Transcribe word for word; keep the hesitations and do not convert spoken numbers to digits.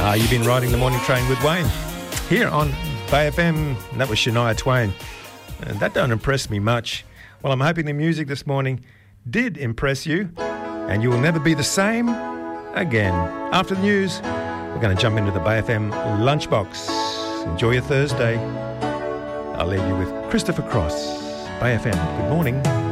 Ah, you've been riding the morning train with Wayne here on Bay F M. That was Shania Twain. And that don't impress me much. Well, I'm hoping the music this morning did impress you, and you will never be the same again. After the news, we're going to jump into the Bay F M lunchbox. Enjoy your Thursday. I'll leave you with Christopher Cross. Bay F M. Good morning.